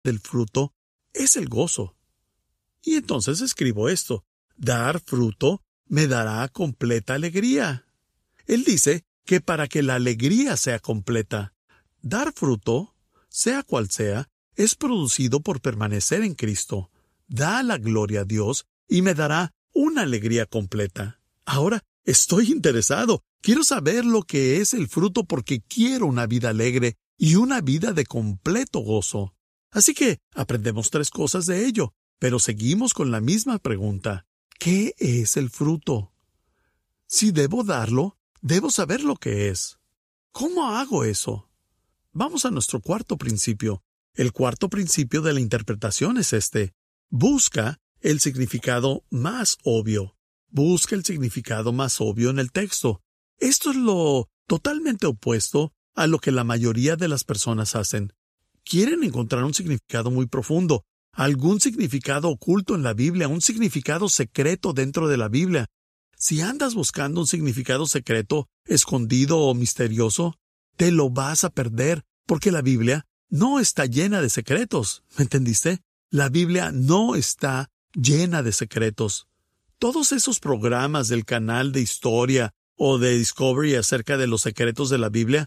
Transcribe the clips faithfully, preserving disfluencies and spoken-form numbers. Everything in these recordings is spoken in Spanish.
del fruto es el gozo. Y entonces escribo esto: dar fruto me dará completa alegría. Él dice que para que la alegría sea completa, dar fruto, sea cual sea, es producido por permanecer en Cristo. Da la gloria a Dios y me dará una alegría completa. Ahora estoy interesado. Quiero saber lo que es el fruto porque quiero una vida alegre y una vida de completo gozo. Así que aprendemos tres cosas de ello, pero seguimos con la misma pregunta: ¿qué es el fruto? Si debo darlo, debo saber lo que es. ¿Cómo hago eso? Vamos a nuestro cuarto principio. El cuarto principio de la interpretación es este: busca el significado más obvio. Busca el significado más obvio en el texto. Esto es lo totalmente opuesto a lo que la mayoría de las personas hacen. Quieren encontrar un significado muy profundo, algún significado oculto en la Biblia, un significado secreto dentro de la Biblia. Si andas buscando un significado secreto, escondido o misterioso, te lo vas a perder, porque la Biblia no está llena de secretos. ¿Me entendiste? La Biblia no está llena de secretos. Todos esos programas del canal de historia o de Discovery acerca de los secretos de la Biblia,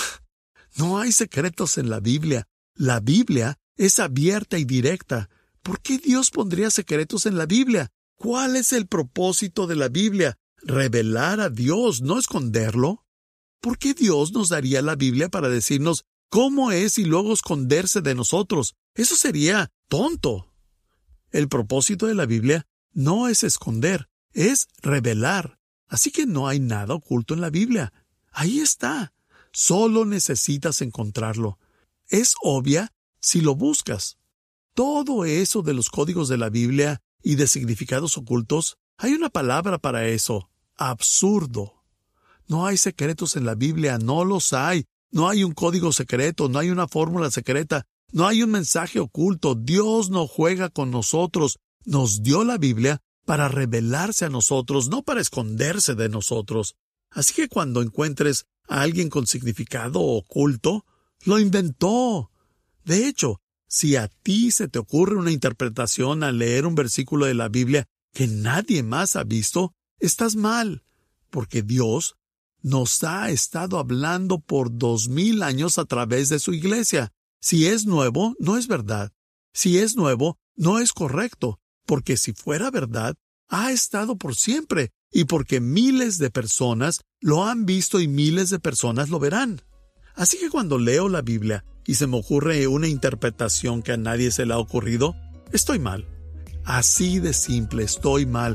no hay secretos en la Biblia. La Biblia es abierta y directa. ¿Por qué Dios pondría secretos en la Biblia? ¿Cuál es el propósito de la Biblia? Revelar a Dios, no esconderlo. ¿Por qué Dios nos daría la Biblia para decirnos cómo es y luego esconderse de nosotros? Eso sería tonto. El propósito de la Biblia no es esconder, es revelar. Así que no hay nada oculto en la Biblia. Ahí está. Solo necesitas encontrarlo. Es obvia si lo buscas. Todo eso de los códigos de la Biblia y de significados ocultos, hay una palabra para eso: absurdo. No hay secretos en la Biblia, no los hay. No hay un código secreto, no hay una fórmula secreta, no hay un mensaje oculto. Dios no juega con nosotros. Nos dio la Biblia para revelarse a nosotros, no para esconderse de nosotros. Así que cuando encuentres a alguien con significado oculto, lo inventó. De hecho, si a ti se te ocurre una interpretación al leer un versículo de la Biblia que nadie más ha visto, estás mal, porque Dios nos ha estado hablando por dos mil años a través de su iglesia. Si es nuevo, no es verdad. Si es nuevo, no es correcto, porque si fuera verdad, ha estado por siempre, y porque miles de personas lo han visto y miles de personas lo verán. Así que cuando leo la Biblia y se me ocurre una interpretación que a nadie se le ha ocurrido, estoy mal. Así de simple, estoy mal.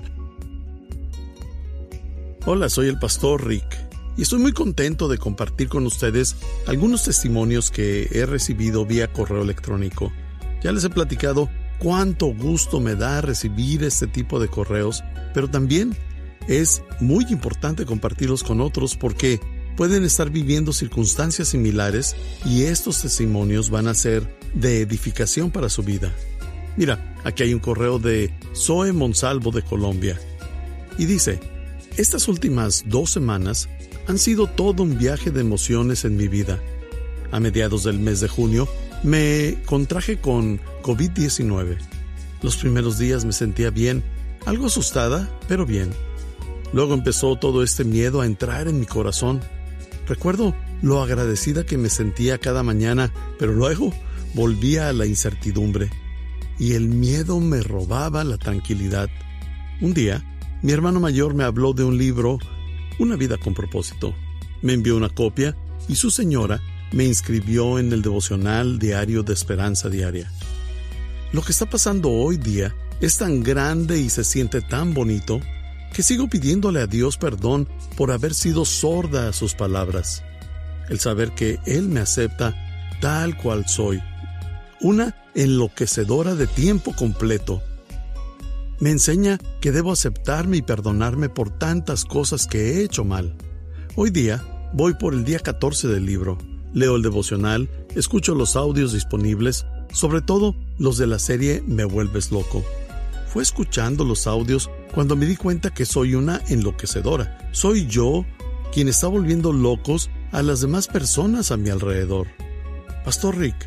Hola, soy el pastor Rick, y estoy muy contento de compartir con ustedes algunos testimonios que he recibido vía correo electrónico. Ya les he platicado cuánto gusto me da recibir este tipo de correos, pero también es muy importante compartirlos con otros porque pueden estar viviendo circunstancias similares y estos testimonios van a ser de edificación para su vida. Mira, aquí hay un correo de Zoe Monsalvo de Colombia y dice: estas últimas dos semanas han sido todo un viaje de emociones en mi vida. A mediados del mes de junio me contraje con COVID diecinueve. Los primeros días me sentía bien, algo asustada, pero bien. Luego empezó todo este miedo a entrar en mi corazón. Recuerdo lo agradecida que me sentía cada mañana, pero luego volvía a la incertidumbre y el miedo me robaba la tranquilidad. Un día, mi hermano mayor me habló de un libro, Una vida con propósito. Me envió una copia y su señora me inscribió en el devocional diario de Esperanza Diaria. Lo que está pasando hoy día es tan grande y se siente tan bonito que sigo pidiéndole a Dios perdón por haber sido sorda a sus palabras. El saber que Él me acepta tal cual soy. Una enloquecedora de tiempo completo. Me enseña que debo aceptarme y perdonarme por tantas cosas que he hecho mal. Hoy día voy por el día catorce del libro. Leo el devocional, escucho los audios disponibles, sobre todo los de la serie Me Vuelves Loco. Fue escuchando los audios cuando me di cuenta que soy una enloquecedora. Soy yo quien está volviendo locos a las demás personas a mi alrededor. Pastor Rick,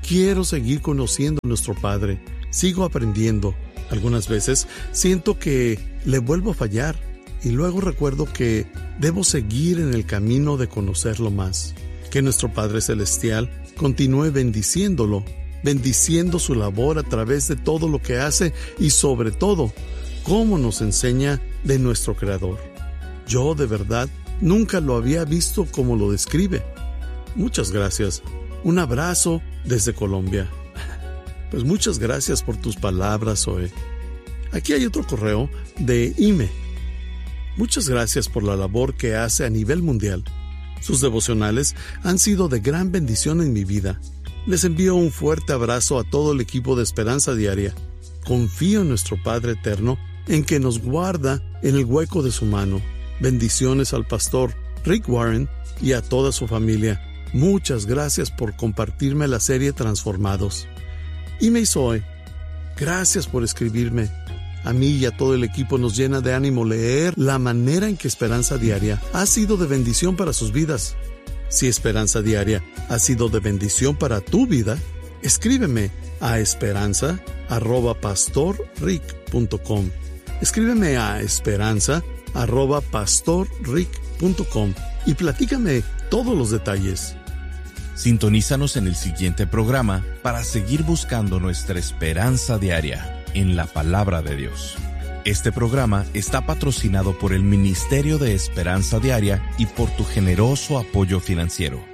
Quiero seguir conociendo a nuestro Padre. Sigo aprendiendo. Algunas veces siento que le vuelvo a fallar y luego recuerdo que debo seguir en el camino de conocerlo más. Que nuestro Padre Celestial continúe bendiciéndolo, bendiciendo su labor a través de todo lo que hace y sobre todo, cómo nos enseña de nuestro Creador. Yo, de verdad, nunca lo había visto como lo describe. Muchas gracias. Un abrazo desde Colombia. Pues muchas gracias por tus palabras, Zoe. Aquí hay otro correo de Ime. Muchas gracias por la labor que hace a nivel mundial. Sus devocionales han sido de gran bendición en mi vida. Les envío un fuerte abrazo a todo el equipo de Esperanza Diaria. Confío en nuestro Padre Eterno, en que nos guarda en el hueco de su mano. Bendiciones al pastor Rick Warren y a toda su familia. Muchas gracias por compartirme la serie Transformados. Y me Zoe, gracias por escribirme. A mí y a todo el equipo nos llena de ánimo leer la manera en que Esperanza Diaria ha sido de bendición para sus vidas. Si Esperanza Diaria ha sido de bendición para tu vida, escríbeme a esperanza arroba pastor rick punto com. Escríbeme a esperanza arroba pastor rick punto com y platícame todos los detalles. Sintonízanos en el siguiente programa para seguir buscando nuestra esperanza diaria en la Palabra de Dios. Este programa está patrocinado por el Ministerio de Esperanza Diaria y por tu generoso apoyo financiero.